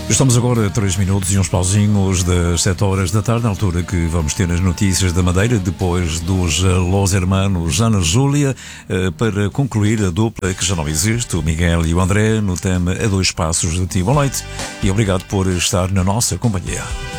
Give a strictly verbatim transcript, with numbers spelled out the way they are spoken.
Estamos agora a três minutos e uns pauzinhos das sete horas da tarde, na altura que vamos ter as notícias da Madeira, depois dos Los Hermanos Ana Júlia, para concluir a dupla que já não existe, o Miguel e o André, no tema A Dois Passos de Ti. Boa noite e obrigado por estar na nossa companhia.